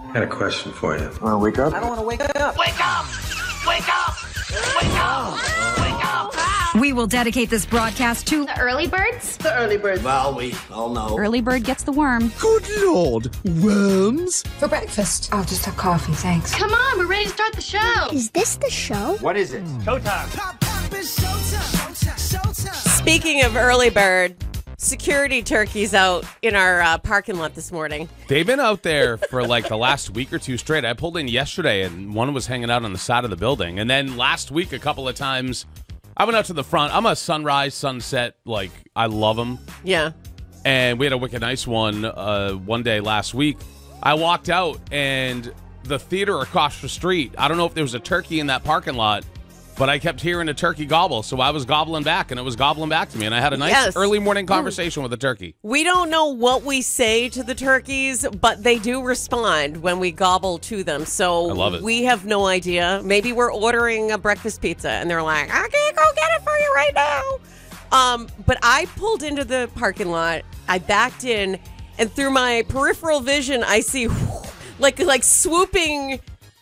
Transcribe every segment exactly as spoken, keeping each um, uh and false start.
I got a question for you. Want to wake up? I don't want to wake up. Wake up! Wake up! Wake up! Wake up! We will dedicate this broadcast to the early birds. The early birds. Well, we all know. Early bird gets the worm. Good Lord, worms? For breakfast. I'll just have coffee, thanks. Come on, we're ready to start the show. Is this the show? What is it? Showtime. Pop, pop, it's showtime. Showtime. Showtime. Speaking of early bird, security turkeys out in our uh, parking lot this morning. They've been out there for like the last week or two straight. I pulled in yesterday and one was hanging out on the side of the building. And then last week, a couple of times, I went out to the front. I'm a sunrise, sunset, like, I love them. Yeah. And we had a wicked nice one uh, one day last week. I walked out and the theater across the street, I don't know if there was a turkey in that parking lot, but I kept hearing a turkey gobble, so I was gobbling back, and it was gobbling back to me, and I had a nice yes. early morning conversation with the turkey. We don't know what we say to the turkeys, but they do respond when we gobble to them, so I love it. We have no idea. Maybe we're ordering a breakfast pizza, and they're like, I can't go get it for you right now. Um, but I pulled into the parking lot, I backed in, and through my peripheral vision, I see like like swooping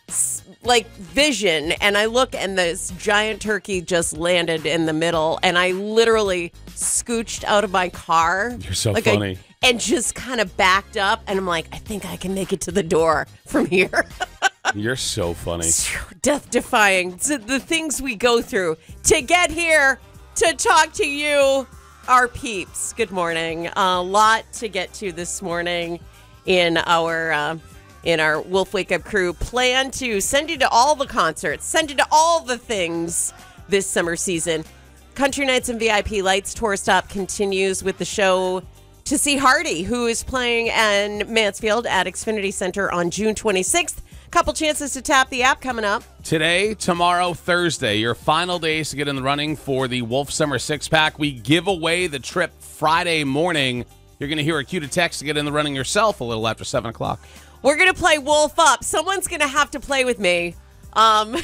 like vision, and I look and this giant turkey just landed in the middle, and I literally scooched out of my car. You're so like funny. I, and just kind of backed up, and I'm like, I think I can make it to the door from here. You're so funny. Death defying. The things we go through to get here to talk to you, our peeps. Good morning. A lot to get to this morning in our uh, in our Wolf Wake Up crew. Plan to send you to all the concerts, send you to all the things this summer season. Country Nights and V I P Lights tour stop continues with the show to see Hardy, who is playing in Mansfield at Xfinity Center on June twenty-sixth. Couple chances to tap the app coming up. Today, tomorrow, Thursday, your final days to get in the running for the Wolf Summer Six-Pack. We give away the trip Friday morning. You're going to hear a cue to text to get in the running yourself a little after seven o'clock. We're going to play Wolf Up. Someone's going to have to play with me. Um,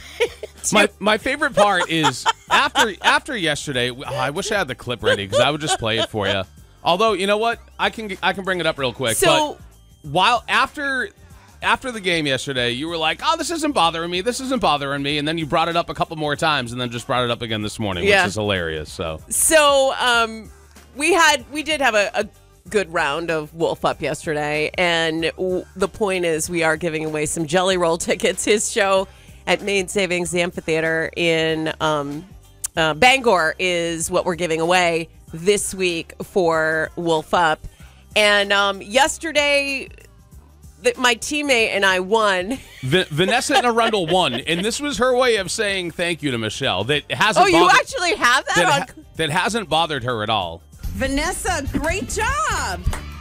my my favorite part is after after yesterday, oh, I wish I had the clip ready because I would just play it for you. Although, you know what? I can I can bring it up real quick. So, but while after after the game yesterday, you were like, oh, this isn't bothering me. This isn't bothering me. And then you brought it up a couple more times and then just brought it up again this morning, yeah. which is hilarious. So, so um, we had we did have a, a good round of Wolf Up yesterday. And w- the point is we are giving away some Jelly Roll tickets. His show at Main Savings, the amphitheater in um, uh, Bangor, is what we're giving away this week for Wolf Up. And um, yesterday, th- my teammate and I won. V- Vanessa Arundel won, and this was her way of saying thank you to Michelle. That hasn't. Oh, you bothered, actually have that? that, on... ha- that hasn't bothered her at all. Vanessa, great job.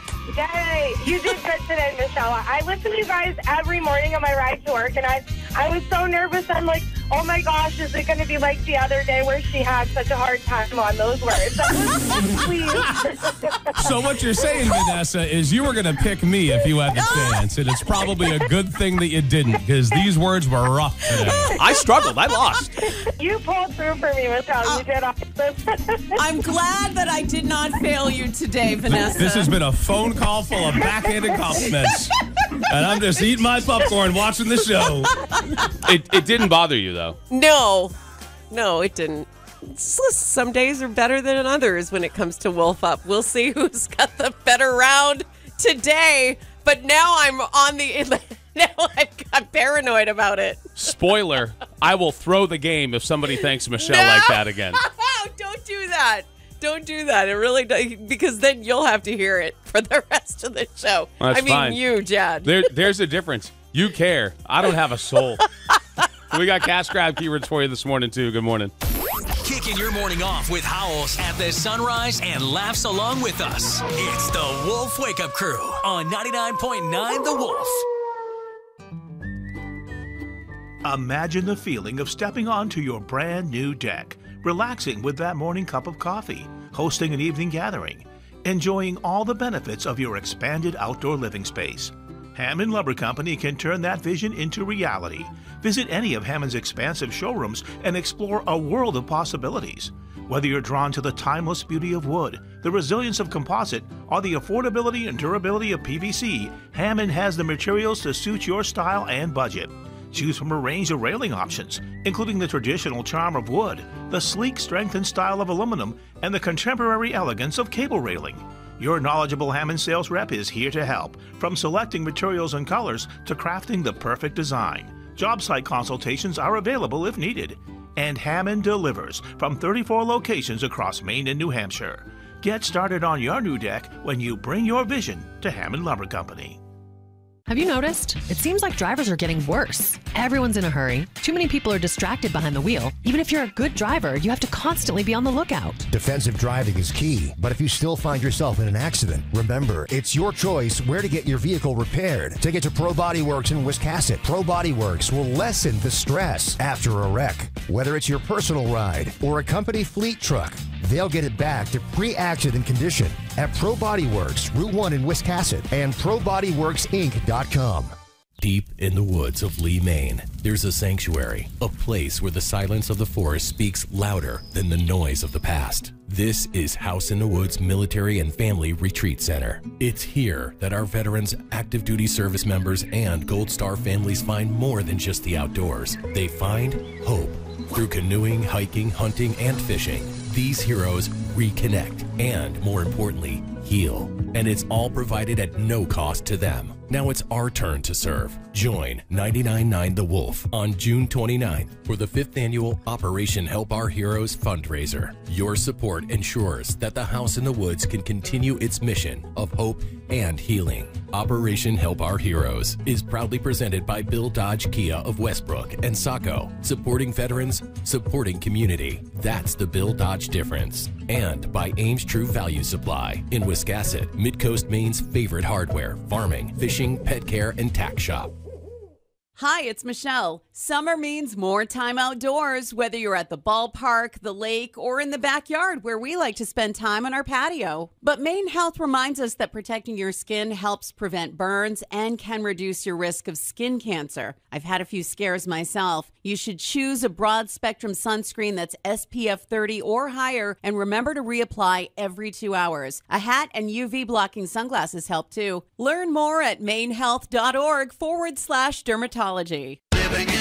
Yay! You did good today, Michelle. I listen to you guys every morning on my ride to work, and I I was so nervous. I'm like, oh my gosh, is it going to be like the other day where she had such a hard time on those words? Please. So what you're saying, Vanessa, is you were going to pick me if you had the chance, and it's probably a good thing that you didn't, because these words were rough today. I struggled. I lost. You pulled through for me, Michelle. Uh, you did awesome. I'm glad that I did not fail you today, Vanessa. This has been a phone call full of backhanded compliments, and I'm just eating my popcorn watching the show. It, it didn't bother you, though. No. No, it didn't. Some days are better than others when it comes to Wolf Up. We'll see who's got the better round today. But now I'm on the... Now I'm, I'm paranoid about it. Spoiler, I will throw the game if somebody thanks Michelle no! like that again. Don't do that. Don't do that. It really does, because then you'll have to hear it for the rest of the show. That's I mean, fine. you, Jad. There, there's a difference. You care. I don't have a soul. We got cash grab keywords for you this morning, too. Good morning. Kicking your morning off with Howells at the sunrise and laughs along with us. It's the Wolf Wake Up Crew on ninety-nine point nine The Wolf. Imagine the feeling of stepping onto your brand new deck, relaxing with that morning cup of coffee, hosting an evening gathering, enjoying all the benefits of your expanded outdoor living space. Hammond Lumber Company can turn that vision into reality. Visit any of Hammond's expansive showrooms and explore a world of possibilities. Whether you're drawn to the timeless beauty of wood, the resilience of composite, or the affordability and durability of P V C, Hammond has the materials to suit your style and budget. Choose from a range of railing options, including the traditional charm of wood, the sleek strength and style of aluminum, and the contemporary elegance of cable railing. Your knowledgeable Hammond sales rep is here to help, from selecting materials and colors to crafting the perfect design. Job site consultations are available if needed. And Hammond delivers from thirty-four locations across Maine and New Hampshire. Get started on your new deck when you bring your vision to Hammond Lumber Company. Have you noticed? It seems like drivers are getting worse. Everyone's in a hurry. Too many people are distracted behind the wheel. Even if you're a good driver, you have to constantly be on the lookout. Defensive driving is key, but if you still find yourself in an accident, remember, it's your choice where to get your vehicle repaired. Take it to Pro Body Works in Wiscasset. Pro Body Works will lessen the stress after a wreck. Whether it's your personal ride or a company fleet truck, they'll get it back to pre-accident condition at Pro Body Works, Route one in Wiscasset, and pro body works inc dot com. Deep in the woods of Lee, Maine, there's a sanctuary, a place where the silence of the forest speaks louder than the noise of the past. This is House in the Woods Military and Family Retreat Center. It's here that our veterans, active duty service members, and Gold Star families find more than just the outdoors. They find hope. Through canoeing, hiking, hunting, and fishing, these heroes reconnect and, more importantly, heal. And it's all provided at no cost to them. Now it's our turn to serve. Join ninety-nine point nine The Wolf on June twenty-ninth for the fifth annual Operation Help Our Heroes fundraiser. Your support ensures that the House in the Woods can continue its mission of hope and healing. Operation Help Our Heroes is proudly presented by Bill Dodge Kia of Westbrook and Saco, supporting veterans, supporting community. That's the Bill Dodge difference. And by Ames True Value Supply in Wiscasset, Midcoast Maine's favorite hardware, farming, fishing, pet care, and tack shop. Hi, it's Michelle. Summer means more time outdoors, whether you're at the ballpark, the lake, or in the backyard where we like to spend time on our patio. But Maine Health reminds us that protecting your skin helps prevent burns and can reduce your risk of skin cancer. I've had a few scares myself. You should choose a broad spectrum sunscreen that's S P F thirty or higher, and remember to reapply every two hours. A hat and U V blocking sunglasses help too. Learn more at mainehealth.org forward slash dermatology. Living in